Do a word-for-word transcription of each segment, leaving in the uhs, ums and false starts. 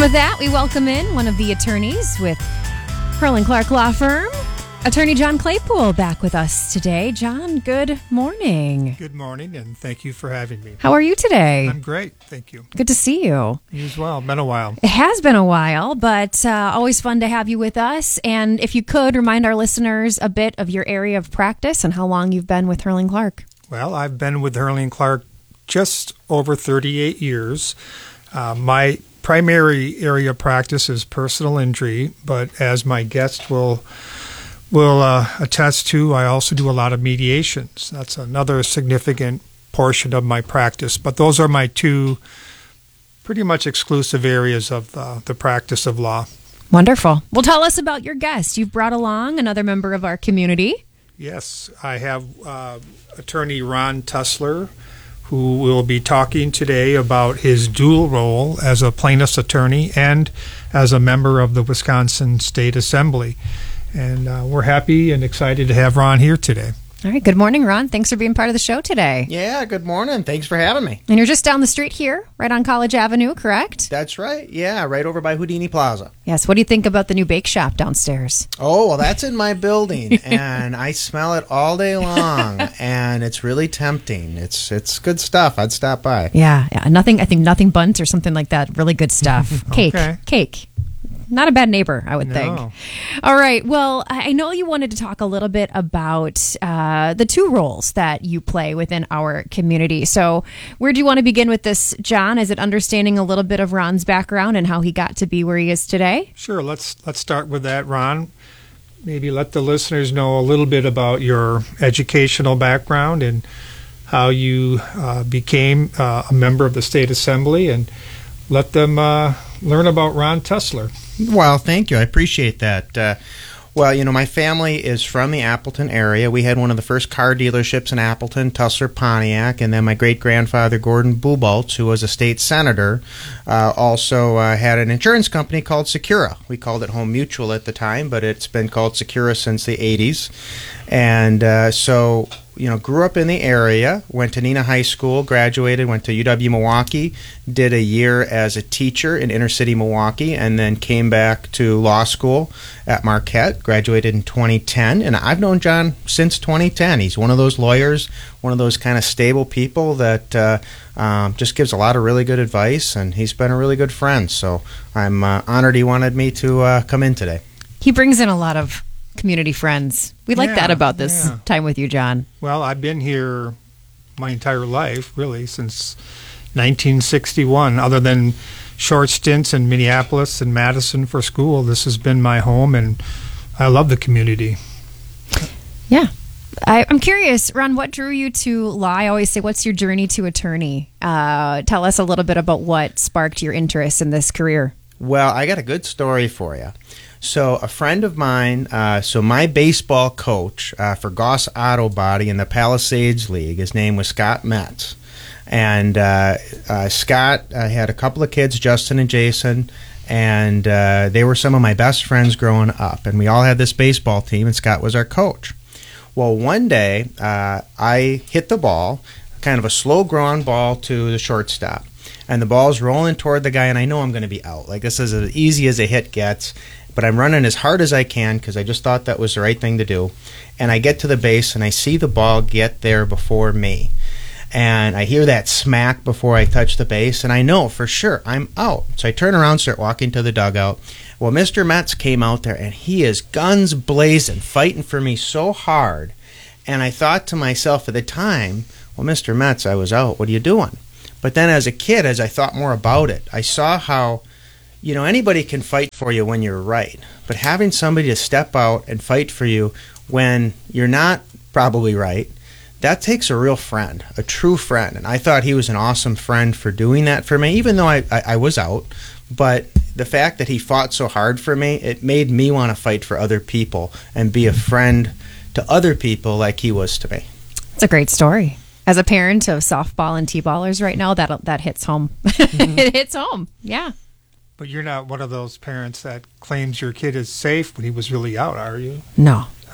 with that, we welcome in one of the attorneys with Pearl and Clark Law Firm, Attorney John Claypool, back with us today. John, good morning. Good morning, and thank you for having me. How are you today? I'm great, thank you. Good to see you. You as well. Been a while. It has been a while, but uh, always fun to have you with us. And if you could, remind our listeners a bit of your area of practice and how long you've been with Hurley and Clark. Well, I've been with Hurley and Clark just over thirty-eight years. Uh, my primary area of practice is personal injury, but as my guest will will uh, attest to, I also do a lot of mediations. That's another significant portion of my practice. But those are my two pretty much exclusive areas of uh, the practice of law. Wonderful. Well, tell us about your guest. You've brought along another member of our community. Yes, I have uh, attorney Ron Tussler, who will be talking today about his dual role as a plaintiff's attorney and as a member of the Wisconsin State Assembly. And uh, we're happy and excited to have Ron here today. All right. Good morning, Ron. Thanks for being part of the show today. Yeah, good morning. Thanks for having me. And you're just down the street here, right on College Avenue, correct? That's right. Yeah, right over by Houdini Plaza. Yes. What do you think about the new bake shop downstairs? Oh, well, that's in my building, and I smell it all day long, and it's really tempting. It's it's good stuff. I'd stop by. Yeah. yeah. Nothing, I think nothing buns or something like that. Really good stuff. Cake. Okay. Cake. Not a bad neighbor, I would No. think. All right. Well, I know you wanted to talk a little bit about uh, the two roles that you play within our community. So where do you want to begin with this, John? Is it understanding a little bit of Ron's background and how he got to be where he is today? Sure, let's let's start with that, Ron. Maybe let the listeners know a little bit about your educational background and how you uh, became uh, a member of the State Assembly, and let them uh, learn about Ron Tussler. Well, thank you. I appreciate that. Uh, well, you know, my family is from the Appleton area. We had one of the first car dealerships in Appleton, Tussler Pontiac, and then my great-grandfather, Gordon Buboltz, who was a state senator, uh, also uh, had an insurance company called Secura. We called it Home Mutual at the time, but it's been called Secura since the eighties. And uh, so... you know, grew up in the area, went to Neenah High School, graduated, went to U W Milwaukee, did a year as a teacher in inner city Milwaukee, and then came back to law school at Marquette, graduated in twenty ten. And I've known John since twenty ten. He's one of those lawyers, one of those kind of stable people that uh, um, just gives a lot of really good advice, and he's been a really good friend. So I'm uh, honored he wanted me to uh, come in today. He brings in a lot of community friends. We like Yeah, that about this yeah. time with you, John. Well, I've been here my entire life, really, since nineteen sixty-one. Other than short stints in Minneapolis and Madison for school, this has been my home, and I love the community. Yeah. I, I'm curious, Ron, what drew you to law? I always say, what's your journey to attorney? Uh, tell us a little bit about what sparked your interest in this career. Well, I got a good story for you. So a friend of mine, uh, so my baseball coach uh, for Goss Auto Body in the Palisades League, his name was Scott Metz. And uh, uh, Scott uh, had a couple of kids, Justin and Jason, and uh, they were some of my best friends growing up. And we all had this baseball team, and Scott was our coach. Well, one day uh, I hit the ball, kind of a slow ground ball to the shortstop. And the ball's rolling toward the guy, and I know I'm going to be out. Like, this is as easy as a hit gets. But I'm running as hard as I can because I just thought that was the right thing to do. And I get to the base, and I see the ball get there before me. And I hear that smack before I touch the base, and I know for sure I'm out. So I turn around, start walking to the dugout. Well, Mister Metz came out there, and he is guns blazing, fighting for me so hard. And I thought to myself at the time, well, Mister Metz, I was out. What are you doing? But then as a kid, as I thought more about it, I saw how, you know, anybody can fight for you when you're right. But having somebody to step out and fight for you when you're not probably right, that takes a real friend, a true friend. And I thought he was an awesome friend for doing that for me, even though I, I, I was out. But the fact that he fought so hard for me, it made me want to fight for other people and be a friend to other people like he was to me. It's a great story. As a parent of softball and T-ballers right now, that that hits home. Mm-hmm. It hits home, yeah. But you're not one of those parents that claims your kid is safe when he was really out, are you? No.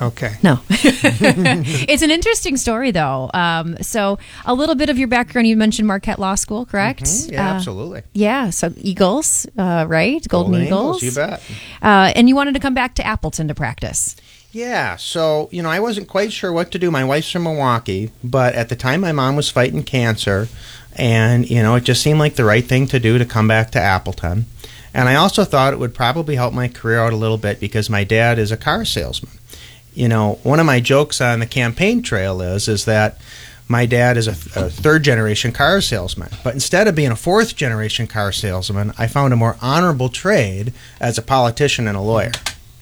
Okay. No. It's an interesting story, though. Um, so a little bit of your background, you mentioned Marquette Law School, correct? Mm-hmm. Yeah, uh, absolutely. Yeah, so Eagles, uh, right? Golden, Golden Eagles. Eagles, you bet. Uh, and you wanted to come back to Appleton to practice. Yeah, so, you know, I wasn't quite sure what to do. My wife's from Milwaukee, but at the time my mom was fighting cancer, and, you know, it just seemed like the right thing to do to come back to Appleton. And I also thought it would probably help my career out a little bit because my dad is a car salesman. You know, one of my jokes on the campaign trail is, is that my dad is a, a third-generation car salesman. But instead of being a fourth-generation car salesman, I found a more honorable trade as a politician and a lawyer.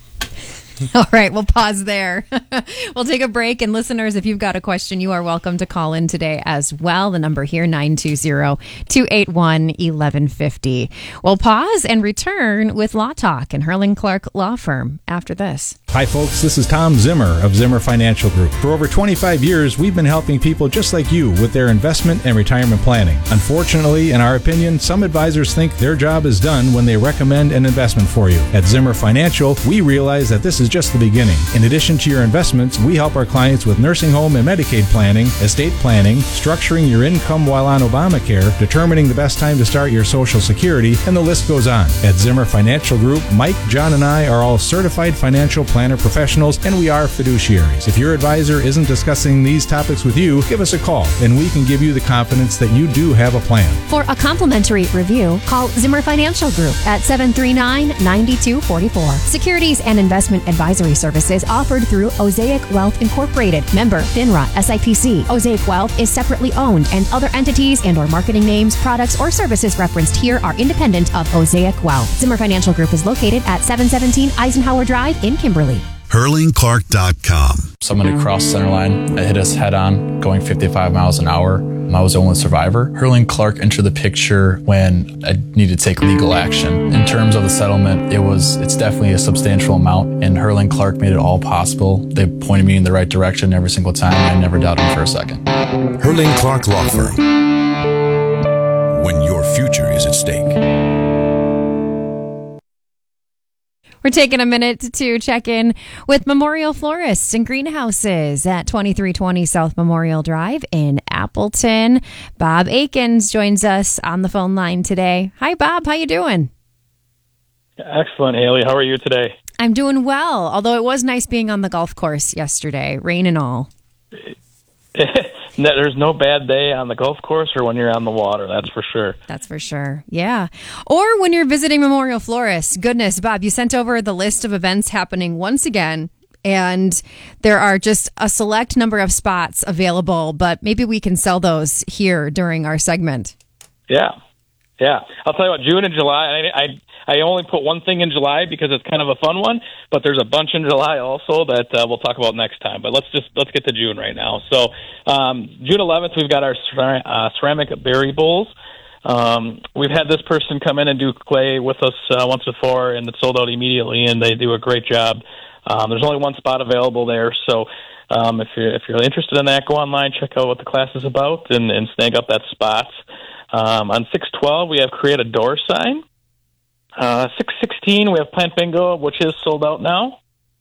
All right, we'll pause there. We'll take a break. And listeners, if you've got a question, you are welcome to call in today as well. The number here, nine two zero, two eight one, one one five zero. We'll pause and return with Law Talk and Herling Clark Law Firm after this. Hi, folks. This is Tom Zimmer of Zimmer Financial Group. For over twenty-five years, we've been helping people just like you with their investment and retirement planning. Unfortunately, in our opinion, some advisors think their job is done when they recommend an investment for you. At Zimmer Financial, we realize that this is just the beginning. In addition to your investments, we help our clients with nursing home and Medicaid planning, estate planning, structuring your income while on Obamacare, determining the best time to start your Social Security, and the list goes on. At Zimmer Financial Group, Mike, John, and I are all certified financial planner professionals, and we are fiduciaries. If your advisor isn't discussing these topics with you, give us a call, and we can give you the confidence that you do have a plan. For a complimentary review, call Zimmer Financial Group at seven three nine, nine two four four. Securities and investment advisory services offered through Osaic Wealth Incorporated. Member FINRA S I P C. Osaic Wealth is separately owned, and other entities and or marketing names, products, or services referenced here are independent of Osaic Wealth. Zimmer Financial Group is located at seven seventeen Eisenhower Drive in Kimberly. Herling Clark dot com. Somebody crossed center line. It hit us head on, going fifty-five miles an hour. I was the only survivor. Herling Clark entered the picture when I needed to take legal action. In terms of the settlement, it was it's definitely a substantial amount, and Herling Clark made it all possible. They pointed me in the right direction every single time, and I never doubted them for a second. Herling Clark Law Firm. When your future is at stake. We're taking a minute to check in with Memorial Florists and Greenhouses at twenty-three twenty South Memorial Drive in Appleton. Bob Akins joins us on the phone line today. Hi, Bob. How you doing? Excellent, Haley. How are you today? I'm doing well, although it was nice being on the golf course yesterday, rain and all. There's no bad day on the golf course or when you're on the water, that's for sure. That's for sure, yeah. Or when you're visiting Memorial Florists. Goodness, Bob, you sent over the list of events happening once again, and there are just a select number of spots available, but maybe we can sell those here during our segment. Yeah, yeah. I'll tell you what, June and July, I, I I only put one thing in July because it's kind of a fun one, but there's a bunch in July also that uh, we'll talk about next time. But let's just let's get to June right now. So um, June eleventh, we've got our cer- uh, ceramic berry bowls. Um, we've had this person come in and do clay with us uh, once before, and it sold out immediately, and they do a great job. Um, there's only one spot available there, so um, if you're if you're interested in that, go online, check out what the class is about, and, and snag up that spot. Um, on six twelve, we have create a door sign. Uh, six sixteen, we have Plant Bingo, which is sold out now.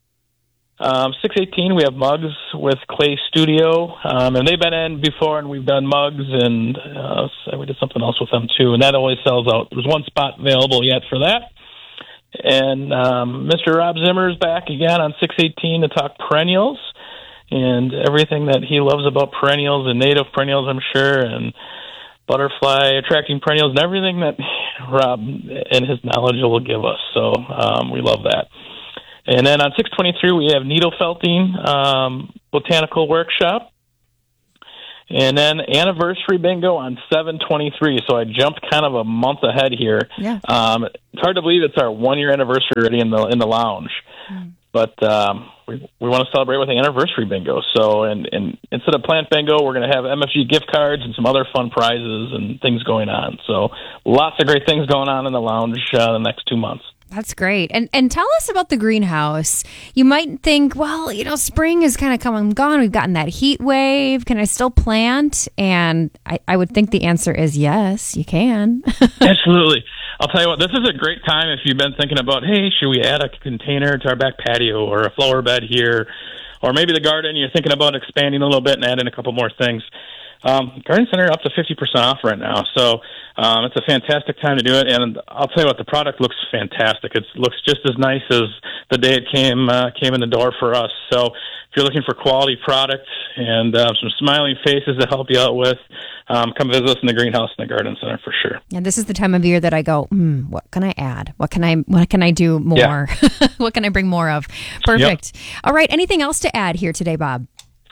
Um, six eighteen, we have Mugs with Clay Studio, um, and they've been in before, and we've done mugs, and uh, so we did something else with them too, and that always sells out. There's one spot available yet for that. And um, Mister Rob Zimmer is back again on six eighteen to talk perennials and everything that he loves about perennials and native perennials, I'm sure, and butterfly attracting perennials and everything that Rob and his knowledge will give us. So um, we love that. And then on six twenty-three, we have needle felting, um, botanical workshop. And then anniversary bingo on seven twenty-three. So I jumped kind of a month ahead here. Yeah. Um, it's hard to believe it's our one-year anniversary already in the in the lounge. Mm. But um, we we want to celebrate with the anniversary bingo. So and, and instead of plant bingo, we're going to have M F G gift cards and some other fun prizes and things going on. So lots of great things going on in the lounge uh, the next two months. That's great. And and tell us about the greenhouse. You might think, well, you know, spring is kind of come and gone. We've gotten that heat wave. Can I still plant? And I, I would think the answer is yes, you can. Absolutely. I'll tell you what, this is a great time if you've been thinking about, hey, should we add a container to our back patio or a flower bed here? or maybe the garden, you're thinking about expanding a little bit and adding a couple more things. Um, Garden Center up to fifty percent off right now, so um, it's a fantastic time to do it. And I'll tell you what, the product looks fantastic. It looks just as nice as the day it came uh, came in the door for us. So if you're looking for quality product and uh, some smiling faces to help you out with, um, come visit us in the greenhouse in the Garden Center for sure. And this is the time of year that I go, mm, what can I add? What can I what can I do more? Yeah. What can I bring more of? Perfect. Yep. All right. Anything else to add here today, Bob?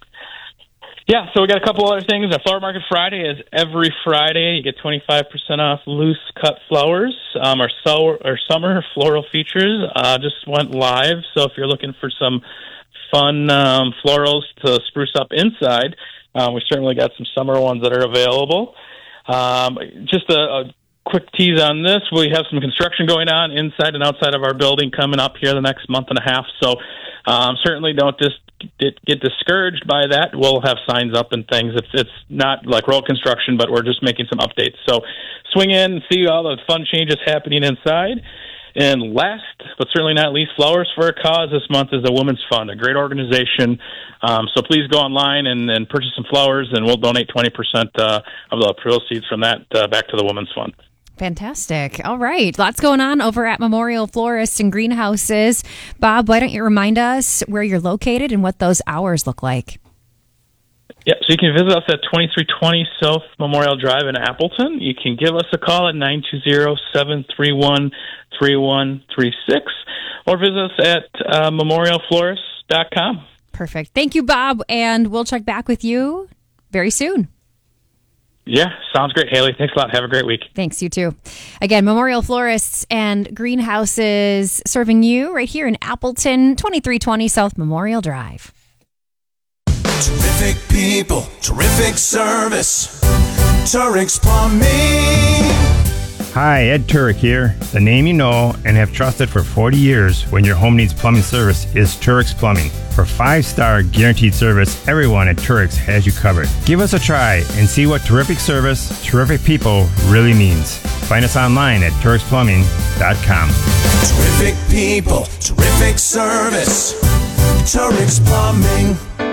Yeah, so we got a couple other things. Our Flower Market Friday is every Friday. You get twenty-five percent off loose cut flowers. Um, our, so, our summer floral features uh, just went live, so if you're looking for some fun um, florals to spruce up inside, uh, we certainly got some summer ones that are available. Um, just a, a quick tease on this, we have some construction going on inside and outside of our building coming up here the next month and a half, so um, certainly don't just get, get discouraged by that. We'll have signs up and things. It's it's not like road construction, but we're just making some updates. So swing in and see all the fun changes happening inside. And last, but certainly not least, Flowers for a Cause this month is the Women's Fund, a great organization. Um, so please go online and, and purchase some flowers, and we'll donate twenty percent uh, of the proceeds from that uh, back to the Women's Fund. Fantastic. All right. Lots going on over at Memorial Florists and Greenhouses. Bob, why don't you remind us where you're located and what those hours look like? Yeah, so you can visit us at twenty-three twenty South Memorial Drive in Appleton. You can give us a call at nine two zero, seven three one, three one three six or visit us at uh, memorial florists dot com. Perfect. Thank you, Bob, and we'll check back with you very soon. Yeah, sounds great, Haley. Thanks a lot. Have a great week. Thanks, you too. Again, Memorial Florists and Greenhouses serving you right here in Appleton, twenty-three twenty South Memorial Drive. Terrific people, terrific service. Turek's Plumbing. Hi, Ed Turek here. The name you know and have trusted for forty years when your home needs plumbing service is Turek's Plumbing. For five-star guaranteed service, everyone at Turek's has you covered. Give us a try and see what terrific service, terrific people really means. Find us online at tureks plumbing dot com. Terrific people, terrific service. Turek's Plumbing.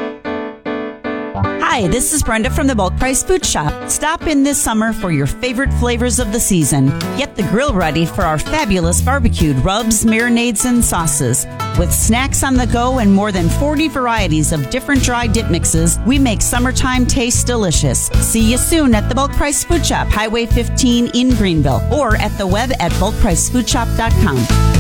Hi, this is Brenda from the Bulk Price Food Shop. Stop in this summer for your favorite flavors of the season. Get the grill ready for our fabulous barbecued rubs, marinades, and sauces. With snacks on the go and more than forty varieties of different dry dip mixes, we make summertime taste delicious. See you soon at the Bulk Price Food Shop, Highway fifteen in Greenville, or at the web at bulk price food shop dot com.